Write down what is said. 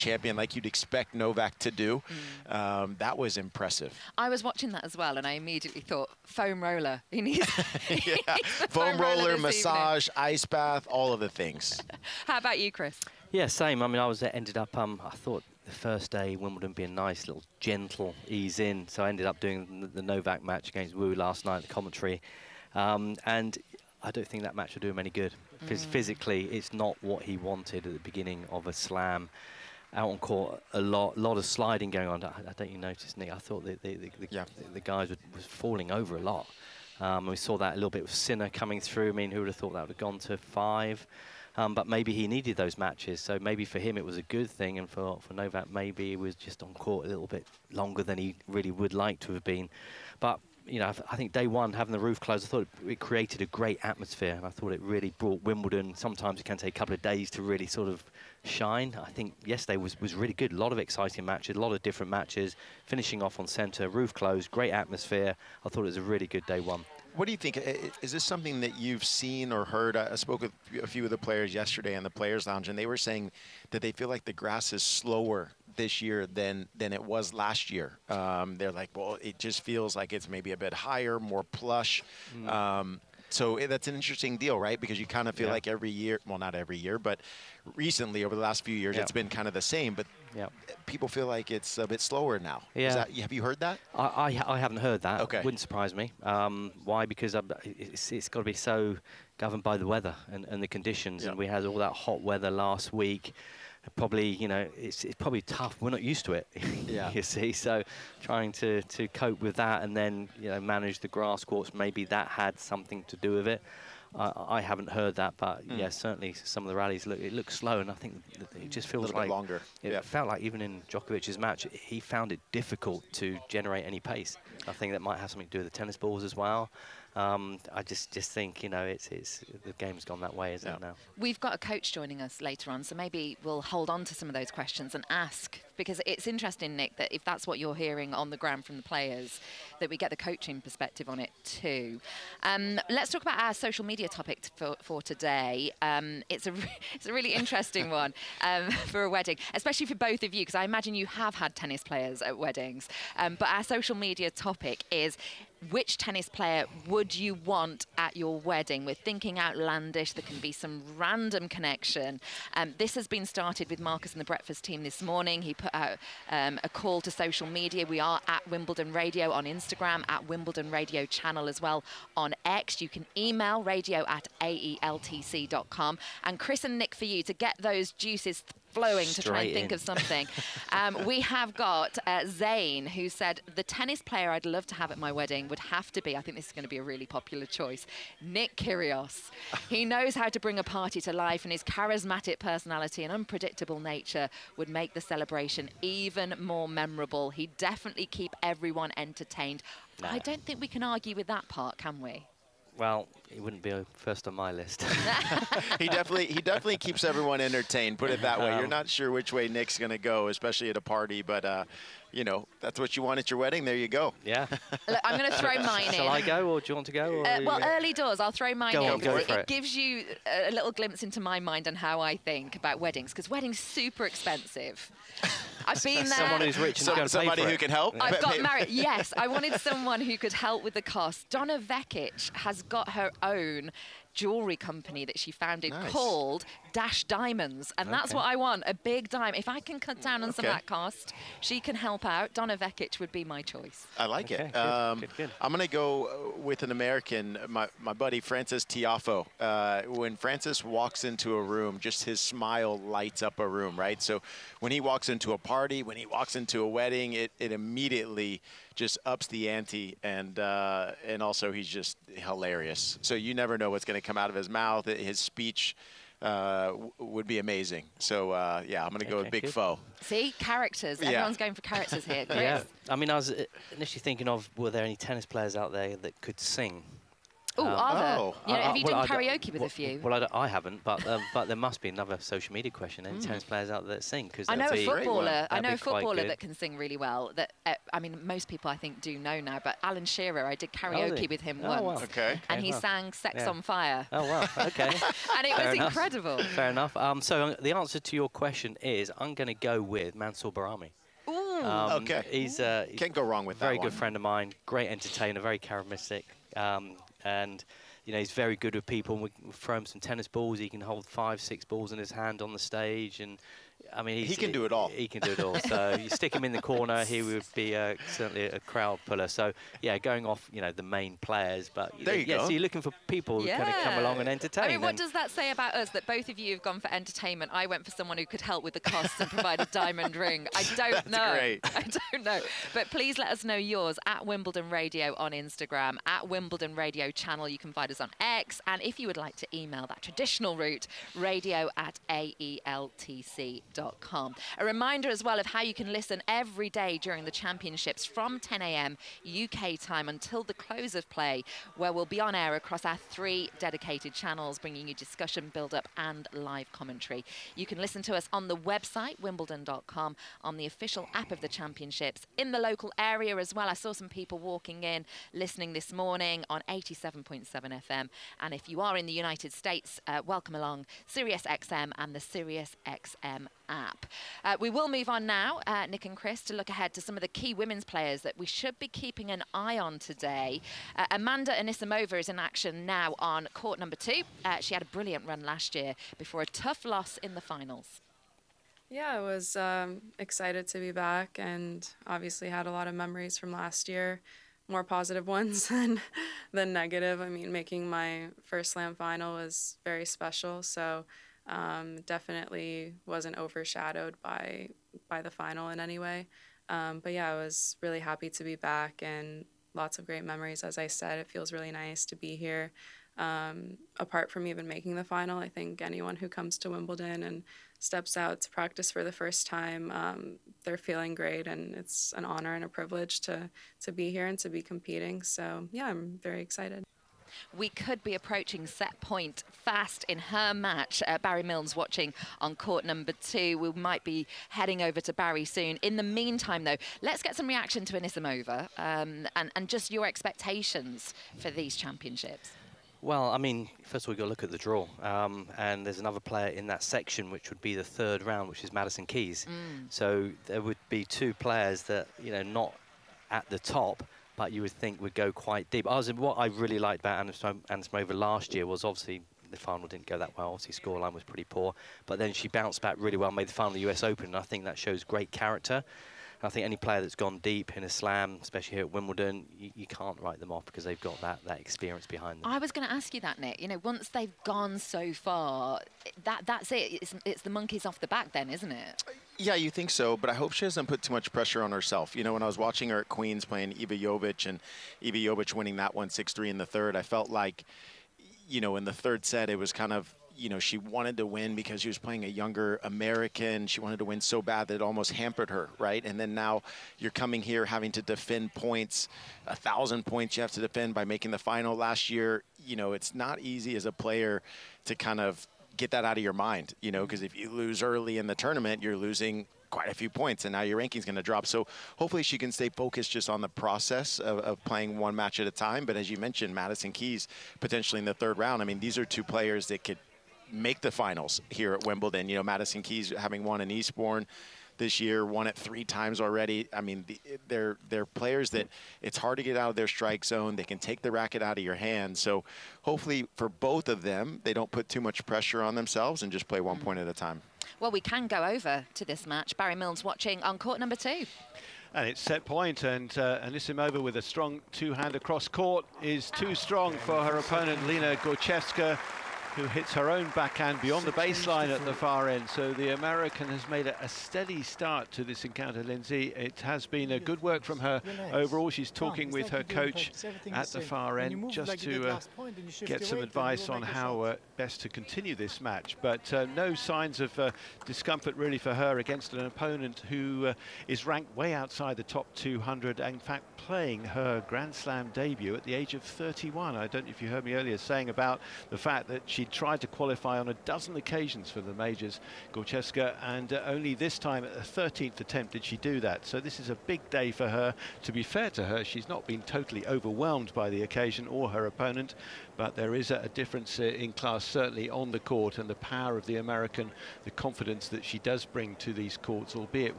champion like you'd expect Novak to do. That was impressive. I was watching that as well, and I immediately thought, foam roller. He needs, Yeah. foam roller, this massage, ice bath, all of the things. How about you, Chris? Yeah, same. I mean, ended up, I thought the first day Wimbledon would be a nice little gentle ease in. So I ended up doing the Novak match against Wu last night, the commentary. And I don't think that match will do him any good. Physically, it's not what he wanted at the beginning of a slam. Out on court, a lot of sliding going on. I don't you notice, Nick? I thought the guys was falling over a lot. We saw that a little bit with Sinner coming through. I mean, who would have thought that would have gone to 5? But maybe he needed those matches. So maybe for him it was a good thing, and for Novak maybe he was just on court a little bit longer than he really would like to have been. But you know, I think day one, having the roof closed, I thought it created a great atmosphere, and I thought it really brought Wimbledon. Sometimes it can take a couple of days to really sort of shine. I think yesterday was really good. A lot of exciting matches, a lot of different matches, finishing off on centre, roof closed, great atmosphere. I thought it was a really good day one. What do you think? Is this something that you've seen or heard? I spoke with a few of the players yesterday in the Players' Lounge, and they were saying that they feel like the grass is slower this year than it was last year. They're like, well, it just feels like it's maybe a bit higher, more plush. So that's an interesting deal, right? Because you kind of feel like every year, well, not every year, but recently over the last few years, it's been kind of the same. But people feel like it's a bit slower now. Have you heard that? I haven't heard that. Okay. Wouldn't surprise me. Why? Because it's got to be so governed by the weather and the conditions. And we had all that hot weather last week. Probably, you know, it's probably tough. We're not used to it, you see. So trying to cope with that and then, you know, manage the grass courts, maybe that had something to do with it. I haven't heard that, but yeah, certainly some of the rallies look slow, and I think it just feels a little like bit longer. It felt like even in Djokovic's match, he found it difficult to generate any pace. I think that might have something to do with the tennis balls as well. I just think, you know, it's the game's gone that way, isn't it now? We've got a coach joining us later on, so maybe we'll hold on to some of those questions and ask, because it's interesting, Nick, that if that's what you're hearing on the ground from the players, that we get the coaching perspective on it too. Let's talk about our social media topic for today. It's a really interesting one for a wedding, especially for both of you, because I imagine you have had tennis players at weddings. But our social media topic is, which tennis player would you want at your wedding? We're thinking outlandish. There can be some random connection. This has been started with Marcus and the Breakfast Team this morning. He put out a call to social media. We are at Wimbledon Radio on Instagram, at Wimbledon Radio channel as well on X. You can email radio@aeltc.com. And Chris and Nick, for you to get those juices flowing to try and think of something. We have got Zane, who said, the tennis player I'd love to have at my wedding would have to be, I think this is going to be a really popular choice, Nick Kyrgios. He knows how to bring a party to life, and his charismatic personality and unpredictable nature would make the celebration even more memorable. He'd definitely keep everyone entertained. No. I don't think we can argue with that part, can we? Well, it wouldn't be first on my list. He definitely keeps everyone entertained, put it that way. You're not sure which way Nick's going to go, especially at a party, but you know, that's what you want at your wedding. There you go. Yeah. Look, I'm going to throw mine in. Shall I go, or do you want to go? Or well, early doors. I'll throw mine in. Go for it gives you a little glimpse into my mind and how I think about weddings, because weddings super expensive. I've been there. Someone who's rich and going to pay somebody for who it. can help. I've got married. Yes, I wanted someone who could help with the cost. Donna Vekic has got her own jewellery company that she founded called Dash Diamonds, and that's what I want, a big diamond. If I can cut down on some of that cost, she can help out. Donna Vekic would be my choice. I like it. Good. I'm going to go with an American, my buddy Francis Tiafoe. When Francis walks into a room, just his smile lights up a room, right? So when he walks into a party, when he walks into a wedding, it immediately just ups the ante, and also he's just hilarious. So you never know what's going to come out of his mouth. His speech would be amazing. So yeah, I'm going to go with Big Foe. See, characters. Everyone's going for characters here. Chris? Yeah. I mean, I was initially thinking of, were there any tennis players out there that could sing? Ooh, are there? Oh. You know, have you well, done I don't- karaoke with well, a few? Well, I haven't, but there must be another social media question. Any tennis players out there that sing? Because I know a great one. footballer. I That'd know be a quite footballer good. that can sing really well. That I mean, most people I think do know now. But Alan Shearer, I did karaoke with him once, wow. Okay. and he well, sang "Sex yeah. on Fire," Oh wow, okay. and it Fair was enough. incredible. Fair enough. So the answer to your question is I'm going to go with Mansour Barami. Ooh, Okay. He's Can't go wrong with that very one. good friend of mine, great entertainer, very charismatic, and you know he's very good with people. We throw him some tennis balls. He can hold 5, 6 balls in his hand on the stage, and I mean He can do it all. He can do it all. So you stick him in the corner, he would be certainly a crowd puller. So yeah, going off the main players, but There you go. So you're looking for people who kind of come along and entertain. I mean, what and- does that say about us that both of you have gone for entertainment? I went for someone who could help with the costs and provide a diamond ring. I don't know. great. I don't know. But please let us know yours at Wimbledon Radio on Instagram, at Wimbledon Radio channel. You can find us on X. And if you would like to email that traditional route, radio@aeltc.com. A reminder as well of how you can listen every day during the championships from 10 a.m. UK time until the close of play, where we'll be on air across our 3 dedicated channels, bringing you discussion, build-up and live commentary. You can listen to us on the website, wimbledon.com, on the official app of the championships, in the local area as well. I saw some people walking in, listening this morning on 87.7 FM. And if you are in the United States, welcome along Sirius XM and the Sirius XM app. We will move on now, Nick and Chris, to look ahead to some of the key women's players that we should be keeping an eye on today. Amanda Anisimova is in action now on court number 2. She had a brilliant run last year before a tough loss in the finals. Yeah, I was excited to be back and obviously had a lot of memories from last year, more positive ones than negative. I mean, making my first slam final was very special, so definitely wasn't overshadowed by the final in any way. But yeah, I was really happy to be back and lots of great memories. As I said, it feels really nice to be here. Apart from even making the final, I think anyone who comes to Wimbledon and steps out to practice for the first time, they're feeling great, and it's an honor and a privilege to be here and to be competing. So yeah, I'm very excited. We could be approaching set point fast in her match. Barry Mills watching on court number 2. We might be heading over to Barry soon. In the meantime, though, let's get some reaction to Anisimova and just your expectations for these championships. Well, I mean, first of all, you've got to look at the draw. And there's another player in that section, which would be the 3rd round, which is Madison Keys. So there would be 2 players that, not at the top, but you would think would go quite deep. What I really liked about Anisimova last year was obviously the final didn't go that well. Obviously, scoreline was pretty poor. But then she bounced back really well, made the final of the US Open. And I think that shows great character. I think any player that's gone deep in a slam, especially here at Wimbledon, you can't write them off because they've got that experience behind them. I was going to ask you that, Nick. Once they've gone so far, that's it. It's the monkeys off the back then, isn't it? Yeah, you think so, but I hope she doesn't put too much pressure on herself. When I was watching her at Queens playing Iva Jovic and Iva Jovic winning that one 6-3 in the 3rd, I felt like, in the 3rd set, it was kind of, she wanted to win because she was playing a younger American. She wanted to win so bad that it almost hampered her, right? And then now you're coming here having to defend points, 1,000 points you have to defend by making the final last year. It's not easy as a player to kind of get that out of your mind, because if you lose early in the tournament, you're losing quite a few points, and now your ranking's going to drop. So hopefully she can stay focused just on the process of playing one match at a time. But as you mentioned, Madison Keys potentially in the 3rd round. I mean, these are 2 players that could make the finals here at Wimbledon. Madison Keys having won in Eastbourne this year, won it 3 times already. I mean, they're players that it's hard to get out of their strike zone. They can take the racket out of your hand. So hopefully for both of them, they don't put too much pressure on themselves and just play 1 point at a time. Well, we can go over to this match. Barry Mills watching on court number 2. And it's set point, and Anisimova with a strong 2-hand across court is too strong for her opponent, Lena Gorchevska. who hits her own backhand beyond the baseline at the far end. So the American has made a steady start to this encounter, Lindsay. It has been a good work from her overall. She's talking with her coach at the far end just to get some advice on how best to continue this match. But no signs of discomfort really for her against an opponent who is ranked way outside the top 200, and in fact playing her Grand Slam debut at the age of 31. I don't know if you heard me earlier saying about the fact that she tried to qualify on a dozen occasions for the majors, Gorczewska, and only this time at the 13th attempt did she do that. So this is a big day for her. To be fair to her, she's not been totally overwhelmed by the occasion or her opponent, but there is a difference in class certainly on the court, and the power of the American, the confidence that she does bring to these courts, albeit